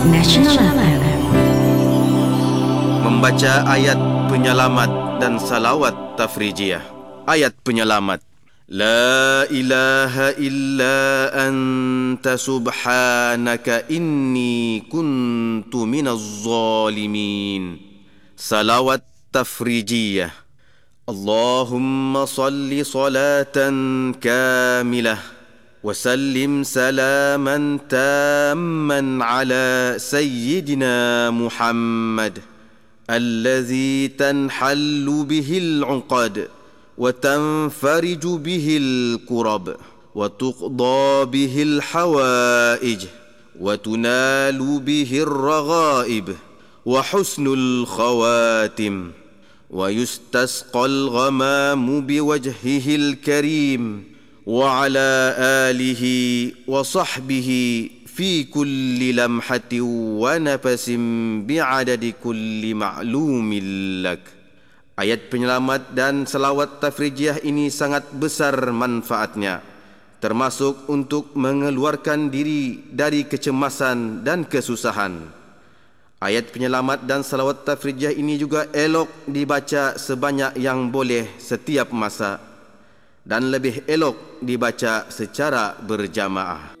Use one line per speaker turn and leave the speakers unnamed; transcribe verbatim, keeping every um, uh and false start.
National F M.
Membaca ayat penyelamat dan salawat tafrijiyah. Ayat penyelamat. La ilaha illa anta subhanaka inni kuntu minaz zalimin. Salawat tafrijiyah. Allahumma salli salatan kamilah وسلم سلاما تاما على سيدنا محمد الذي تنحل به العقد وتنفرج به الكرب وتقضى به الحوائج وتنال به الرغائب وحسن الخواتم ويستسقى الغمام بوجهه الكريم وعلى آله وصحبه في كل لمحة ونفس بعدد كل معلوم لك. Ayat penyelamat dan salawat tafrijiyah ini sangat besar manfaatnya, termasuk untuk mengeluarkan diri dari kecemasan dan kesusahan. Ayat penyelamat dan salawat tafrijiyah ini juga elok dibaca sebanyak yang boleh setiap masa, dan lebih elok dibaca secara berjamaah.